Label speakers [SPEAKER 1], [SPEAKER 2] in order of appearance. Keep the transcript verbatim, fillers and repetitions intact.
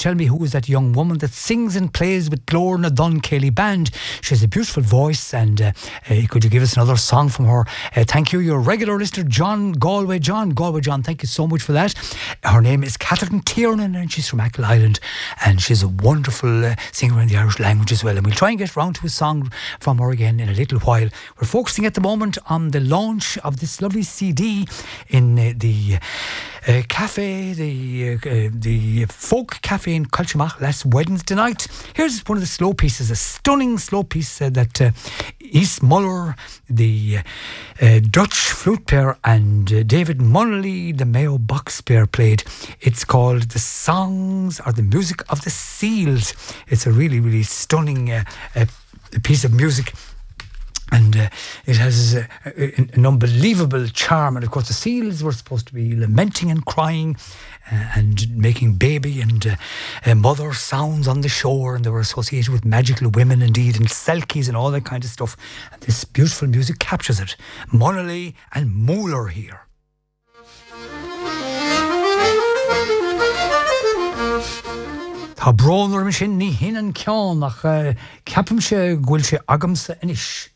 [SPEAKER 1] tell me who is that young woman that sings and plays with Lorna Dunn Kelly Band. She has a beautiful voice, and uh, uh, could you give us another song from her? Uh, thank you, your regular listener, John Galway John. Galway John, thank you so much for that. Her name is Catherine Tiernan, and she's from Achill Island, and she's a wonderful uh, singer in the Irish language as well. And we'll try and get round to a song from her again in a little while. We're focusing at the moment on the launch of this lovely C D in uh, the uh, cafe, the uh, the folk cafe in Culturemach last Wednesday night. Here's one of the slow pieces, a stunning slow piece uh, that uh, East Muller, the uh, Dutch flute player, and uh, David Munnelly, the Mayo box player, played. It's called The Songs or the Music of the Seals. It's a really, really stunning uh, uh, piece of music. And uh, it has uh, an unbelievable charm. And of course the seals were supposed to be lamenting and crying uh, and making baby and uh, uh, mother sounds on the shore, and they were associated with magical women indeed, and selkies and all that kind of stuff. And this beautiful music captures it. Munnelly and Muller here. Tá brónar me sin ní hin an ceán nach ceapam se ghfuil se agamsa inis.